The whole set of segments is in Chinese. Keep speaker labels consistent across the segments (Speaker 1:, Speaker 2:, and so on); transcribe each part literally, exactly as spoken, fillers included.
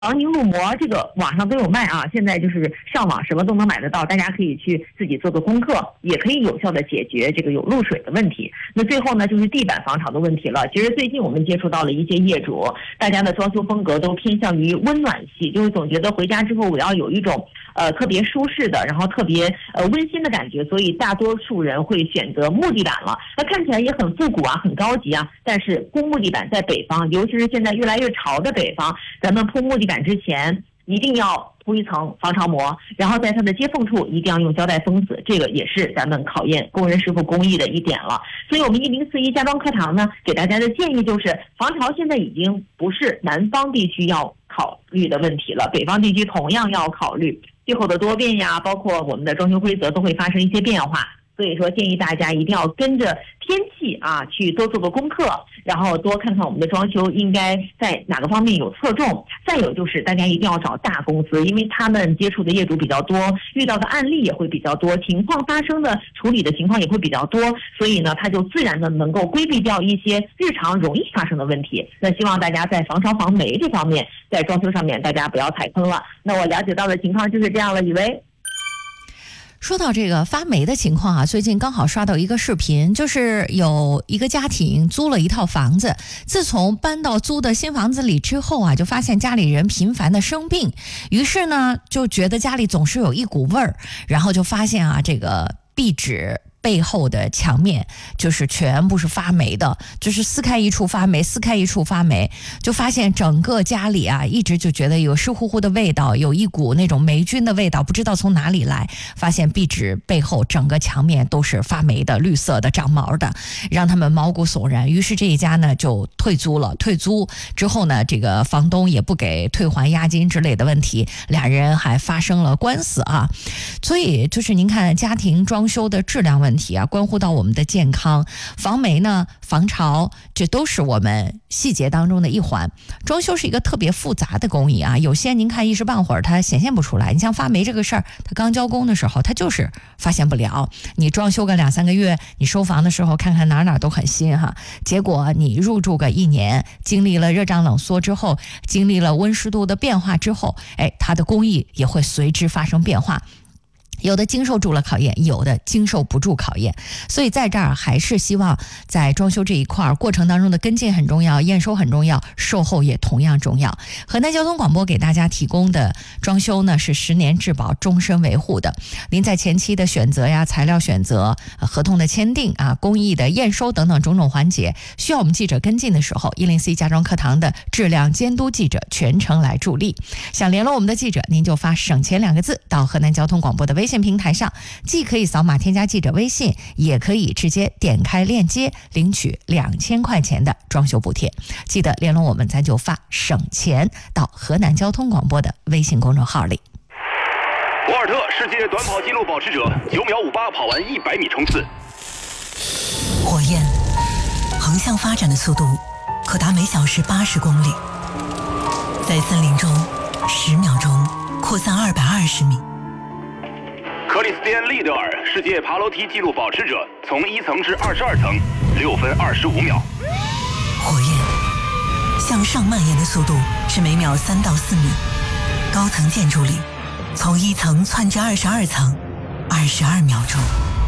Speaker 1: 防凝露膜这个网上都有卖啊，现在就是上网什么都能买得到，大家可以去自己做做功课，也可以有效的解决这个有漏水的问题。那最后呢，就是地板防潮的问题了。其实最近我们接触到了一些业主，大家的装修风格都偏向于温暖系，就是总觉得回家之后我要有一种呃特别舒适的，然后特别呃温馨的感觉，所以大多数人会选择木地板了。那看起来也很复古啊，很高级啊，但是铺木地板在北方，尤其是现在越来越潮的北方，咱们铺木地板之前一定要铺一层防潮膜，然后在它的接缝处一定要用胶带封死，这个也是咱们考验工人师傅工艺的一点了。所以我们一零四一家装课堂呢，给大家的建议就是，防潮现在已经不是南方地区要考虑的问题了，北方地区同样要考虑气候的多变呀，包括我们的装修规则都会发生一些变化。所以说建议大家一定要跟着天气啊去多做做功课，然后多看看我们的装修应该在哪个方面有侧重。再有就是大家一定要找大公司，因为他们接触的业主比较多，遇到的案例也会比较多，情况发生的处理的情况也会比较多，所以呢他就自然的能够规避掉一些日常容易发生的问题。那希望大家在防潮防霉这方面，在装修上面大家不要踩坑了。那我了解到的情况就是这样了，以为
Speaker 2: 说到这个发霉的情况啊，最近刚好刷到一个视频，就是有一个家庭租了一套房子，自从搬到租的新房子里之后啊，就发现家里人频繁的生病，于是呢就觉得家里总是有一股味儿，然后就发现啊这个壁纸背后的墙面就是全部是发霉的，就是撕开一处发霉，撕开一处发霉，就发现整个家里啊一直就觉得有湿乎乎的味道，有一股那种霉菌的味道，不知道从哪里来。发现壁纸背后整个墙面都是发霉的，绿色的，长毛的，让他们毛骨悚然。于是这一家呢就退租了，退租之后呢，这个房东也不给退还押金之类的问题，俩人还发生了官司啊。所以就是您看家庭装修的质量问题问题啊，关乎到我们的健康，防霉呢、防潮，这都是我们细节当中的一环。装修是一个特别复杂的工艺啊，有些您看一时半会儿它显现不出来。你像发霉这个事儿，它刚交工的时候，它就是发现不了。你装修个两三个月，你收房的时候看看哪哪都很新哈，结果你入住个一年，经历了热胀冷缩之后，经历了温湿度的变化之后，哎，它的工艺也会随之发生变化。有的经受住了考验，有的经受不住考验，所以在这儿还是希望在装修这一块过程当中的跟进很重要，验收很重要，售后也同样重要。河南交通广播给大家提供的装修呢是十年质保、终身维护的。您在前期的选择呀、材料选择、合同的签订啊、工艺的验收等等种种环节，需要我们记者跟进的时候，一零四一家装课堂的质量监督记者全程来助力。想联络我们的记者，您就发省钱两个字到河南交通广播的微信平台上，既可以扫码添加记者微信，也可以直接点开链接领取两千块钱的装修补贴。记得联络我们，咱就发省钱到河南交通广播的微信公众号里。
Speaker 3: 博尔特世界短跑纪录保持者，九秒五八跑完一百米冲刺。
Speaker 4: 火焰横向发展的速度可达每小时八十公里，在森林中十秒钟扩散二百二十米。
Speaker 3: 克里斯蒂安·利德尔世界爬楼梯纪录保持者，从一层至二十二层，六分二十五秒。
Speaker 4: 火焰向上蔓延的速度是每秒三到四米。高层建筑里，从一层窜至二十二层，二十二秒钟。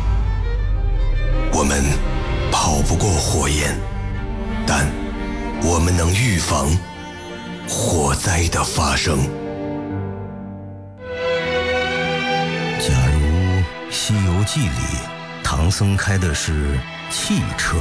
Speaker 5: 我们跑不过火焰，但我们能预防火灾的发生。
Speaker 6: 假如《西游记》里唐僧开的是汽车，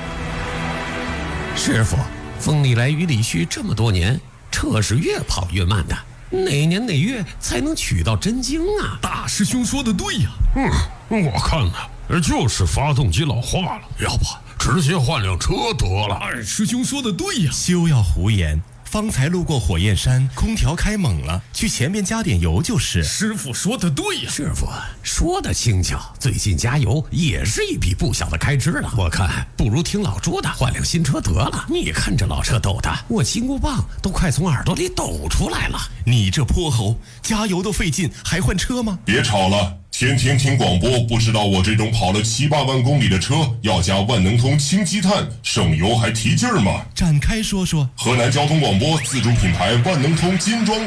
Speaker 7: 师傅，风里来雨里去这么多年，车是越跑越慢的，哪年哪月才能取到真经啊？
Speaker 8: 大师兄说的对呀。嗯，我看呢，就是发动机老化了，要不直接换辆车得了。二师兄说的对呀。
Speaker 9: 休要胡言，方才路过火焰山，空调开猛了，去前面加点油就是。
Speaker 8: 师傅说的对呀。
Speaker 7: 师傅说的轻巧，最近加油也是一笔不小的开支了。我看不如听老朱的，换辆新车得了。你看这老车抖的，我金箍棒都快从耳朵里抖出来了。
Speaker 9: 你这泼猴，加油都费劲，还换车吗？
Speaker 10: 别吵了。 天天听广播，不知道我这种跑了七八万公里的车要加万能通氢积碳，省油还提劲儿吗？
Speaker 9: 展开说说。
Speaker 10: 河南交通广播自主品牌万能通金装